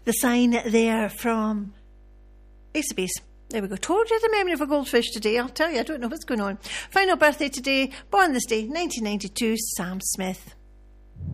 the sign there from Ace of Base. There we go. Told you the memory of a goldfish today. I'll tell you, I don't know what's going on. Final birthday today, born this day, 1992, Sam Smith.